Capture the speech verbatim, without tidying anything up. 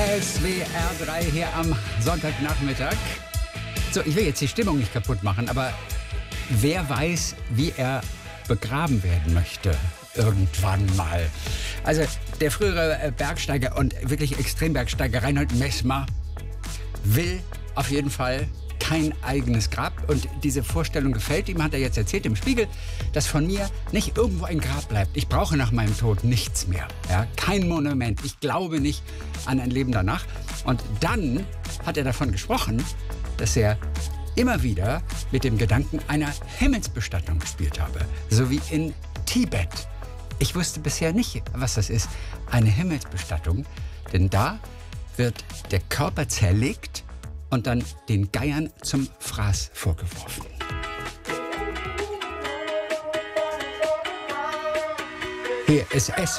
S W R drei hier am Sonntagnachmittag. So, ich will jetzt die Stimmung nicht kaputt machen, aber wer weiß, wie er begraben werden möchte irgendwann mal. Also der frühere Bergsteiger und wirklich Extrembergsteiger Reinhold Messmer will auf jeden Fall kein eigenes Grab. Und diese Vorstellung gefällt ihm, hat er jetzt erzählt im Spiegel, dass von mir nicht irgendwo ein Grab bleibt. Ich brauche nach meinem Tod nichts mehr. Ja? Kein Monument. Ich glaube nicht an ein Leben danach. Und dann hat er davon gesprochen, dass er immer wieder mit dem Gedanken einer Himmelsbestattung gespielt habe. So wie in Tibet. Ich wusste bisher nicht, was das ist, eine Himmelsbestattung. Denn da wird der Körper zerlegt und dann den Geiern zum Fraß vorgeworfen. Hier ist S